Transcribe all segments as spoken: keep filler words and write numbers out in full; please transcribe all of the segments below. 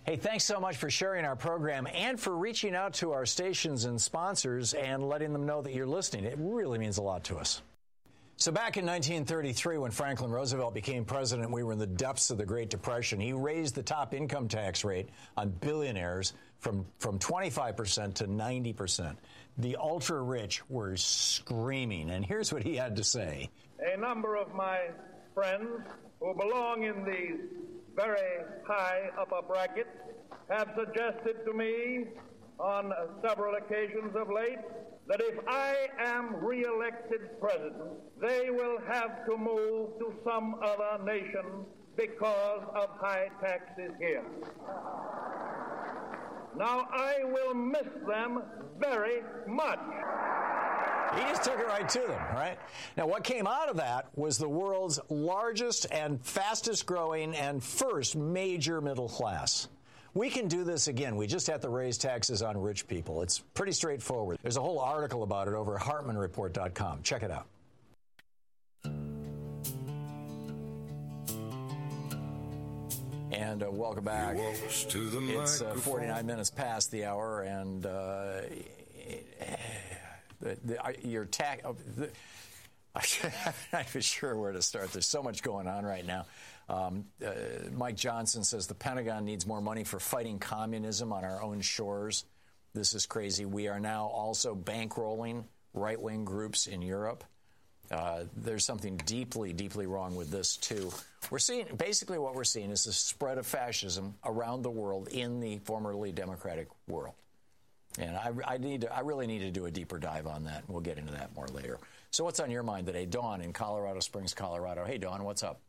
Hey, thanks so much for sharing our program and for reaching out to our stations and sponsors and letting them know that you're listening. It really means a lot to us. So back in nineteen thirty-three, when Franklin Roosevelt became president, we were in the depths of the Great Depression. He raised the top income tax rate on billionaires from, from twenty-five percent to ninety percent. The ultra-rich were screaming, and here's what he had to say. A number of my friends who belong in the very high upper bracket have suggested to me on several occasions of late that if I am re-elected president, they will have to move to some other nation because of high taxes here. Now, I will miss them very much. He just took it right to them, right? Now, what came out of that was the world's largest and fastest growing and first major middle class. We can do this again. We just have to raise taxes on rich people. It's pretty straightforward. There's a whole article about it over at Hartman Report dot com. Check it out. And uh, welcome back. To the it's uh, forty-nine minutes past the hour, and uh, the, the, your tax. Uh, the, I'm not even sure where to start. There's so much going on right now. Um, uh, Mike Johnson says the Pentagon needs more money for fighting communism on our own shores. This is crazy. We are now also bankrolling right-wing groups in Europe. Uh, there's something deeply, deeply wrong with this, too. We're seeing, basically what we're seeing is the spread of fascism around the world in the formerly democratic world. And I, I need to, I really need to do a deeper dive on that, and we'll get into that more later. So what's on your mind today? Dawn in Colorado Springs, Colorado. Hey, Dawn, what's up?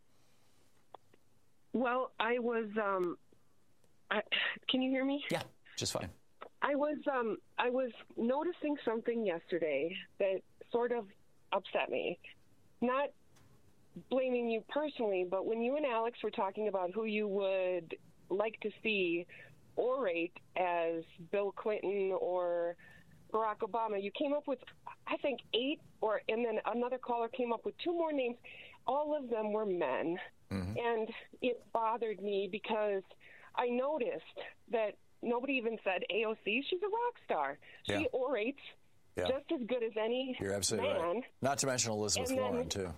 Well, I was, um, I, can you hear me? Yeah, just fine. I was, um, I was noticing something yesterday that sort of upset me. Not blaming you personally, but when you and Alex were talking about who you would like to see orate as Bill Clinton or Barack Obama, you came up with, I think, eight, or and then another caller came up with two more names. All of them were men. Mm-hmm. And it bothered me because I noticed that nobody even said A O C. She's a rock star. She yeah. orates yeah. just as good as any You're absolutely man. Right. Not to mention Elizabeth and Warren, then, too.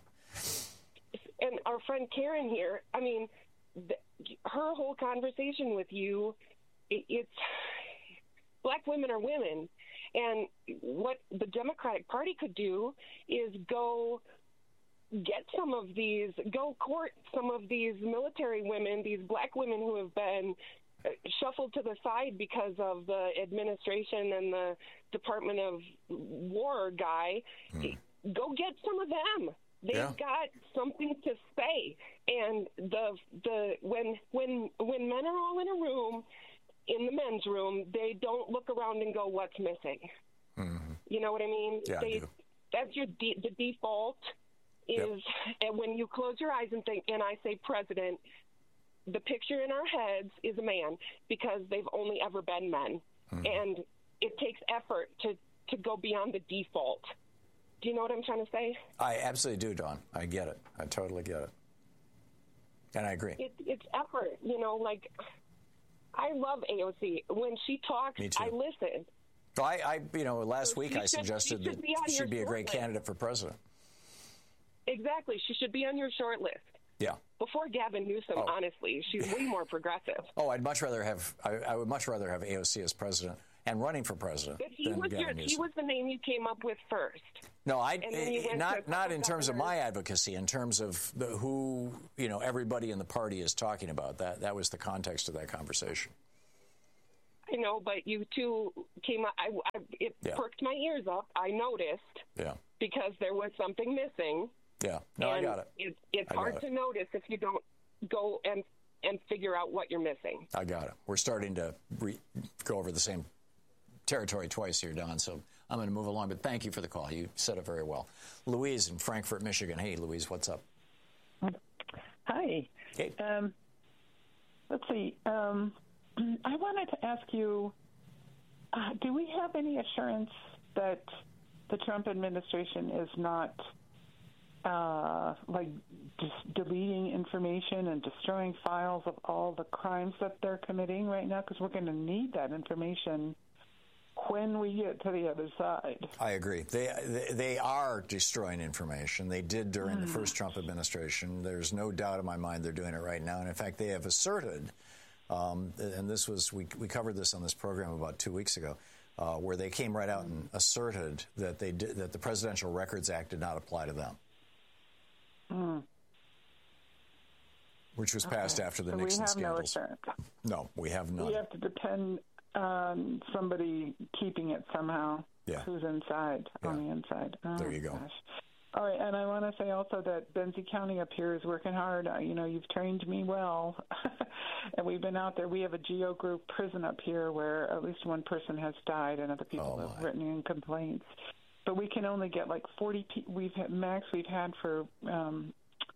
And our friend Karen here, I mean, the, her whole conversation with you, it, it's black women are women. And what the Democratic Party could do is go get some of these, go court some of these military women, these black women who have been shuffled to the side because of the administration and the Department of War guy. Mm. Go get some of them. They've yeah. got something to say. And the the when when when men are all in a room, in the men's room, they don't look around and go, "What's missing?" Mm-hmm. You know what I mean? Yeah, they, I do. That's your de- the default. Is yep. And when you close your eyes and think, and I say president, the picture in our heads is a man because they've only ever been men. Mm-hmm. And it takes effort to, to go beyond the default. Do you know what I'm trying to say? I absolutely do, Dawn. I get it. I totally get it. And I agree. It, it's effort. You know, like, I love A O C. When she talks, I listen. So I, I, you know, last so week should, I suggested that she should be a great list. candidate for president. Exactly. She should be on your short list. Yeah. Before Gavin Newsom, oh. honestly, she's way more progressive. Oh, I'd much rather have, I, I would much rather have A O C as president and running for president but he than was Gavin your, Newsom. He was the name you came up with first. No, I uh, not not in terms of my advocacy, in terms of the, who, you know, everybody in the party is talking about. That that was the context of that conversation. I know, but you two came up, I, I, it yeah. perked my ears up. I noticed. Yeah. Because there was something missing. Yeah. No, and I got it. it it's I hard it. to notice if you don't go and and figure out what you're missing. I got it. We're starting to re- go over the same territory twice here, Don, so I'm going to move along. But thank you for the call. You said it very well. Louise in Frankfort, Michigan. Hey, Louise, what's up? Hi. Hey. Um, let's see. Um, I wanted to ask you, uh, do we have any assurance that the Trump administration is not uh, like just deleting information and destroying files of all the crimes that they're committing right now? Because we're going to need that information when we get to the other side. I agree. They they, they are destroying information. They did during mm. the first Trump administration. There's no doubt in my mind they're doing it right now. And in fact, they have asserted, um, and this was we we covered this on this program about two weeks ago, uh, where they came right out and asserted that they did, that the Presidential Records Act did not apply to them, mm. which was passed okay. after the so Nixon we have scandals. No assurance. No, we have none. We have to depend on somebody keeping it somehow. Yeah. Who's inside, yeah. on the inside. Oh, there you go. Gosh. All right, and I want to say also that Benzie County up here is working hard. Uh, you know, you've trained me well, and we've been out there. We have a Geo Group prison up here where at least one person has died and other people oh, have written in complaints. But we can only get like forty people. We've had, max we've had for um,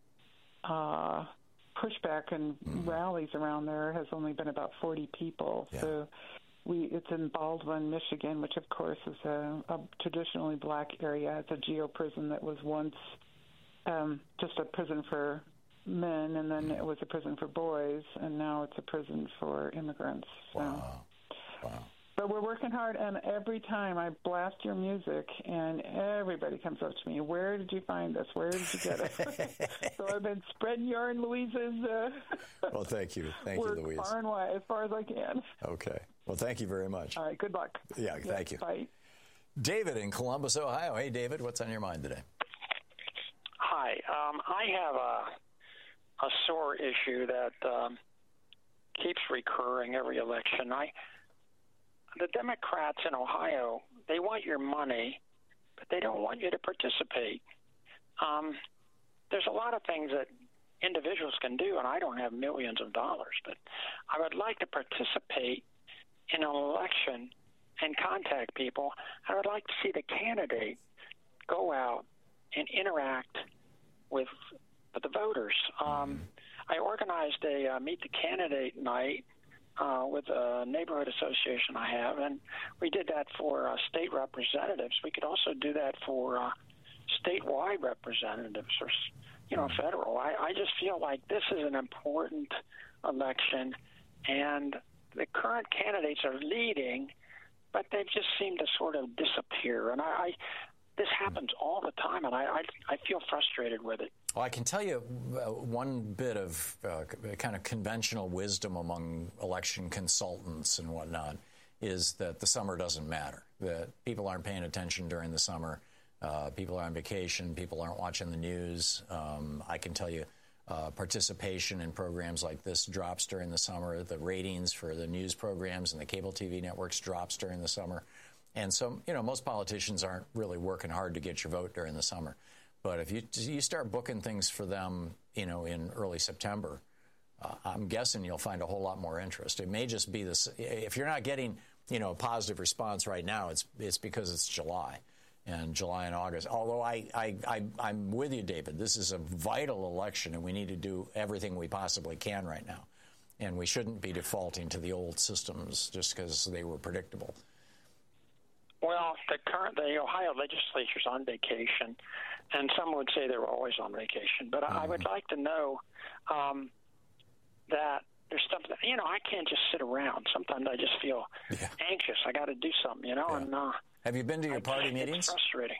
uh, pushback and mm. rallies around there has only been about forty people. Yeah. So we it's in Baldwin, Michigan, which of course is a, a traditionally black area. It's a geo prison that was once um, just a prison for men, and then it was a prison for boys, and now it's a prison for immigrants. So. Wow. Wow. But we're working hard, and every time I blast your music, and everybody comes up to me, where did you find this? Where did you get it? So I've been spreading your and Louise's uh, well, thank you. Thank work you, Louise. far and wide, as far as I can. Okay. Well, thank you very much. All right, good luck. Yeah, yeah thank you. Bye. David in Columbus, Ohio. Hey, David, what's on your mind today? Hi. Um, I have a, a sore issue that um, keeps recurring every election. I... The Democrats in Ohio, they want your money, but they don't want you to participate. Um, there's a lot of things that individuals can do, and I don't have millions of dollars, but I would like to participate in an election and contact people. I would like to see the candidate go out and interact with, with the voters. Um, I organized a uh, Meet the Candidate night Uh, with a neighborhood association I have, and we did that for uh, state representatives. We could also do that for uh, statewide representatives or, you know, federal. I, I just feel like this is an important election, and the current candidates are leading, but they just seem to sort of disappear. And I, I this happens all the time, and I, I, I feel frustrated with it. Well, I can tell you uh, one bit of uh, kind of conventional wisdom among election consultants and whatnot is that the summer doesn't matter, that people aren't paying attention during the summer. Uh, people are on vacation. People aren't watching the news. Um, I can tell you uh, participation in programs like this drops during the summer. The ratings for the news programs and the cable T V networks drops during the summer. And so, you know, most politicians aren't really working hard to get your vote during the summer. But if you you start booking things for them, you know, in early September, uh, I'm guessing you'll find a whole lot more interest. It may just be this. If you're not getting, you know, a positive response right now, it's it's because it's July, and July and August. Although I, I, I I'm with you, David. This is a vital election, and we need to do everything we possibly can right now. And we shouldn't be defaulting to the old systems just because they were predictable. Well, the current the Ohio legislature's on vacation, and some would say they were always on vacation. But mm-hmm. I would like to know um, that there's something. You know, I can't just sit around. Sometimes I just feel yeah. anxious. I got to do something. You know. Yeah. And uh, have you been to your I, party it's meetings? It's frustrating.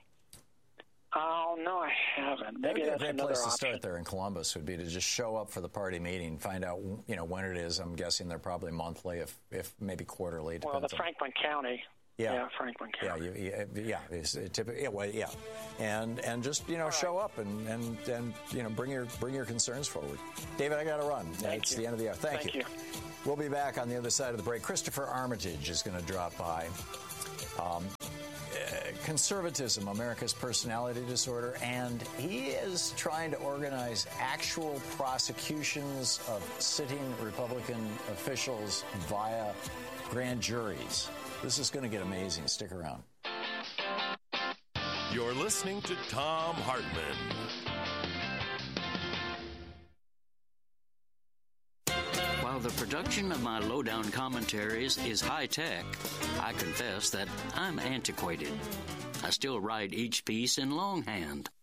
Oh no, I haven't. Maybe Maybe that's a great another place to option. start there in Columbus would be to just show up for the party meeting, find out you know when it is. I'm guessing they're probably monthly, if if maybe quarterly. Well, the Franklin County. Yeah. yeah, Franklin County. Yeah, you, yeah, it's it typically, yeah, well, yeah, and and just you know All show right. up and, and and you know bring your bring your concerns forward. David, I got to run. Thank it's you. the end of the hour. Thank, Thank you. you. We'll be back on the other side of the break. Christopher Armitage is going to drop by. Um, uh, conservatism, America's personality disorder, and he is trying to organize actual prosecutions of sitting Republican officials via grand juries. This is going to get amazing. Stick around. You're listening to Thom Hartmann. While the production of my lowdown commentaries is high-tech, I confess that I'm antiquated. I still write each piece in longhand.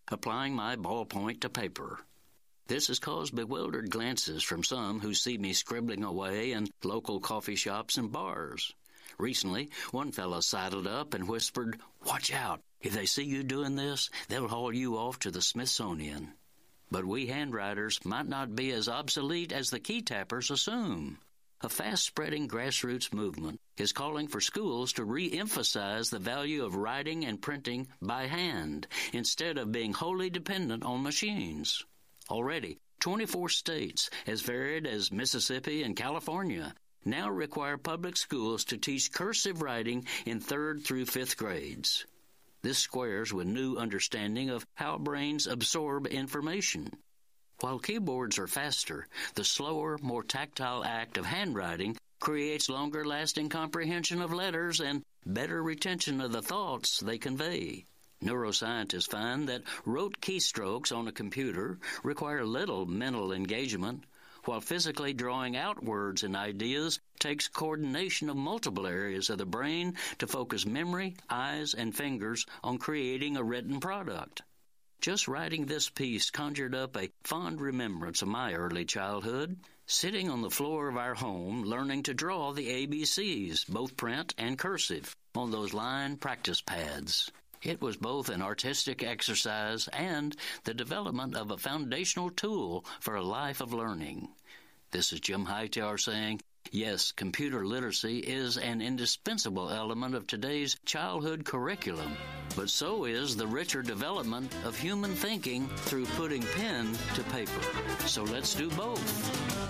applying my ballpoint to paper. This has caused bewildered glances from some who see me scribbling away in local coffee shops and bars. Recently, one fellow sidled up and whispered, "Watch out. If they see you doing this, they'll haul you off to the Smithsonian." But we handwriters might not be as obsolete as the key tappers assume. A fast-spreading grassroots movement is calling for schools to re-emphasize the value of writing and printing by hand instead of being wholly dependent on machines. Already, twenty-four states, as varied as Mississippi and California, now require public schools to teach cursive writing in third through fifth grades. This squares with new understanding of how brains absorb information. While keyboards are faster, the slower, more tactile act of handwriting creates longer-lasting comprehension of letters and better retention of the thoughts they convey. Neuroscientists find that rote keystrokes on a computer require little mental engagement, while physically drawing out words and ideas takes coordination of multiple areas of the brain to focus memory, eyes, and fingers on creating a written product. Just writing this piece conjured up a fond remembrance of my early childhood, sitting on the floor of our home learning to draw the A B Cs, both print and cursive, on those line practice pads. It was both an artistic exercise and the development of a foundational tool for a life of learning. This is Jim Hightower saying, yes, computer literacy is an indispensable element of today's childhood curriculum, but so is the richer development of human thinking through putting pen to paper. So let's do both.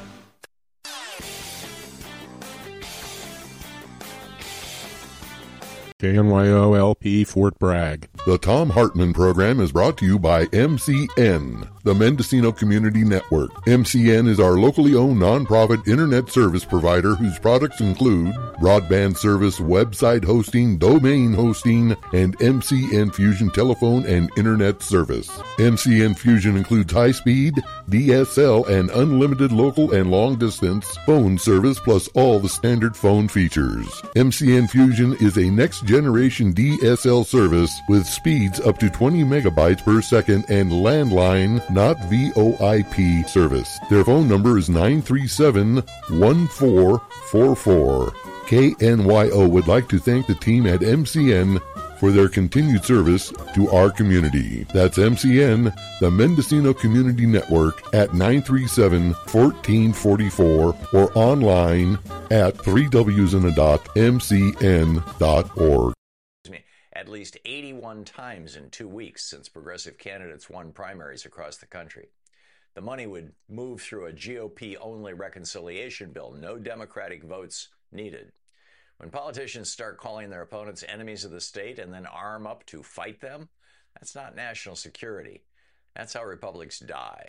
K N Y O L P Fort Bragg. The Thom Hartmann program is brought to you by M C N, the Mendocino Community Network. M C N is our locally owned nonprofit internet service provider whose products include broadband service, website hosting, domain hosting, and M C N Fusion telephone and internet service. M C N Fusion includes high-speed, D S L, and unlimited local and long-distance phone service plus all the standard phone features. M C N Fusion is a next-generation D S L service with speeds up to twenty megabytes per second and landline, not V O I P service. Their phone number is nine three seven, one four four four. K N Y O would like to thank the team at M C N for their continued service to our community. That's M C N, the Mendocino Community Network, at nine three seven, one four four four or online at three W's in a dot, M C N dot org. At least eighty-one times in two weeks since progressive candidates won primaries across the country. The money would move through a G O P-only reconciliation bill, no Democratic votes needed. When politicians start calling their opponents enemies of the state and then arm up to fight them, that's not national security. That's how republics die.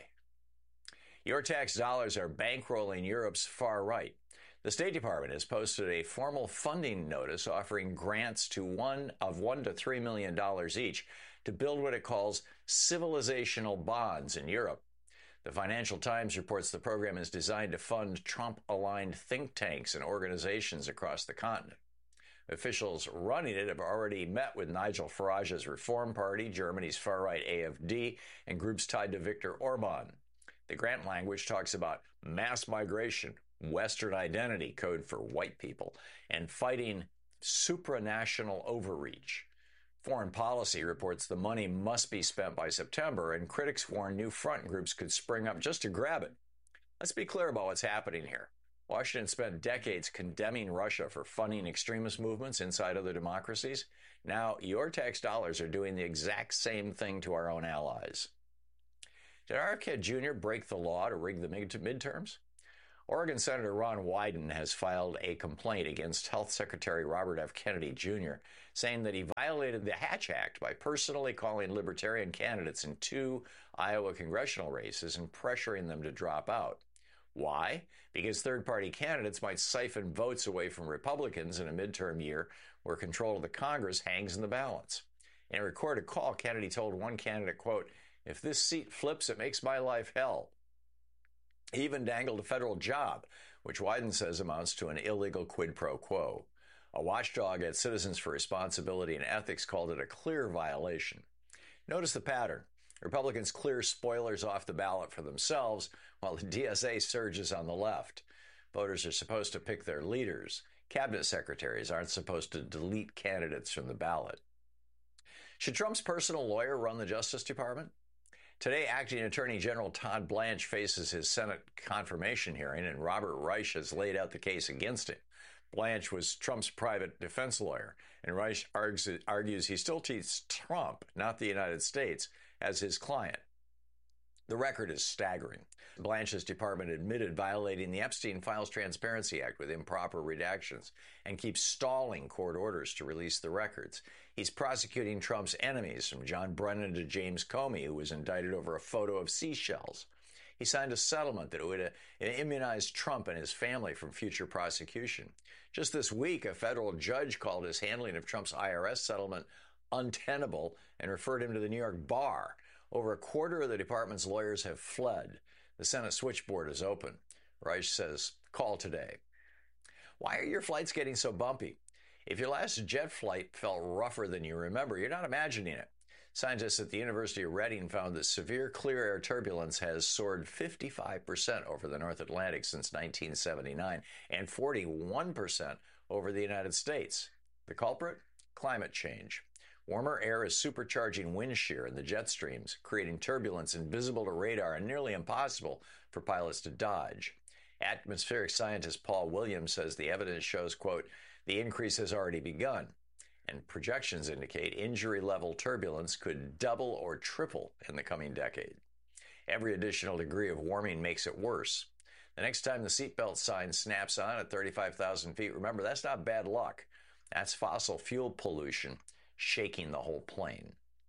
Your tax dollars are bankrolling Europe's far right. The State Department has posted a formal funding notice offering grants to one of one to three million dollars each to build what it calls civilizational bonds in Europe. The Financial Times reports the program is designed to fund Trump-aligned think tanks and organizations across the continent. Officials running it have already met with Nigel Farage's Reform Party, Germany's far-right A F D, and groups tied to Viktor Orban. The grant language talks about mass migration, Western identity, code for white people, and fighting supranational overreach. Foreign Policy reports the money must be spent by September, and critics warn new front groups could spring up just to grab it. Let's be clear about what's happening here. Washington spent decades condemning Russia for funding extremist movements inside other democracies. Now, your tax dollars are doing the exact same thing to our own allies. Did Arquette Junior break the law to rig the midterms? Oregon Senator Ron Wyden has filed a complaint against Health Secretary Robert F. Kennedy Junior, saying that he violated the Hatch Act by personally calling libertarian candidates in two Iowa congressional races and pressuring them to drop out. Why? Because third-party candidates might siphon votes away from Republicans in a midterm year where control of the Congress hangs in the balance. In a recorded call, Kennedy told one candidate, quote, "If this seat flips, it makes my life hell." He even dangled a federal job, which Wyden says amounts to an illegal quid pro quo. A watchdog at Citizens for Responsibility and Ethics called it a clear violation. Notice the pattern. Republicans clear spoilers off the ballot for themselves while the D S A surges on the left. Voters are supposed to pick their leaders. Cabinet secretaries aren't supposed to delete candidates from the ballot. Should Trump's personal lawyer run the Justice Department? Today, Acting Attorney General Todd Blanche faces his Senate confirmation hearing, and Robert Reich has laid out the case against him. Blanche was Trump's private defense lawyer, and Reich argues he still treats Trump, not the United States, as his client. The record is staggering. Blanche's department admitted violating the Epstein Files Transparency Act with improper redactions and keeps stalling court orders to release the records. He's prosecuting Trump's enemies, from John Brennan to James Comey, who was indicted over a photo of seashells. He signed a settlement that would immunize Trump and his family from future prosecution. Just this week, a federal judge called his handling of Trump's I R S settlement untenable and referred him to the New York bar. Over a quarter of the department's lawyers have fled. The Senate switchboard is open. Reich says, call today. Why are your flights getting so bumpy? If your last jet flight felt rougher than you remember, you're not imagining it. Scientists at the University of Reading found that severe clear air turbulence has soared fifty-five percent over the North Atlantic since nineteen seventy-nine and forty-one percent over the United States. The culprit? Climate change. Warmer air is supercharging wind shear in the jet streams, creating turbulence invisible to radar and nearly impossible for pilots to dodge. Atmospheric scientist Paul Williams says the evidence shows, quote, the increase has already begun, and projections indicate injury-level turbulence could double or triple in the coming decade. Every additional degree of warming makes it worse. The next time the seatbelt sign snaps on at thirty-five thousand feet, remember, that's not bad luck. That's fossil fuel pollution shaking the whole plane.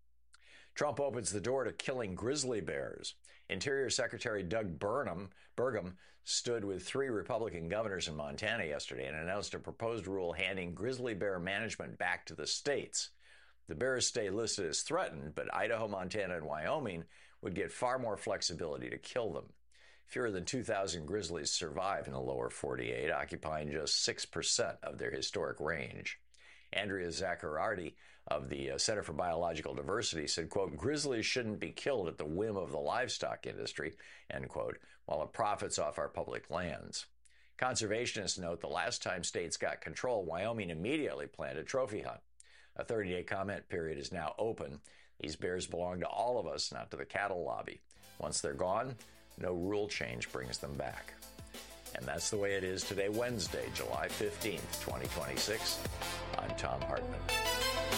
Trump opens the door to killing grizzly bears. Interior Secretary Doug Burnham, Burgum stood with three Republican governors in Montana yesterday and announced a proposed rule handing grizzly bear management back to the states. The bears stay listed as threatened, but Idaho, Montana, and Wyoming would get far more flexibility to kill them. Fewer than two thousand grizzlies survive in the lower forty-eight, occupying just six percent of their historic range. Andrea Zaccarardi of the uh, Center for Biological Diversity said, quote, grizzlies shouldn't be killed at the whim of the livestock industry, end quote, while it profits off our public lands. Conservationists note the last time states got control, Wyoming immediately planned a trophy hunt. A thirty-day comment period is now open. These bears belong to all of us, not to the cattle lobby. Once they're gone, no rule change brings them back. And that's the way it is today, Wednesday, July fifteenth, twenty twenty-six. I'm Thom Hartmann.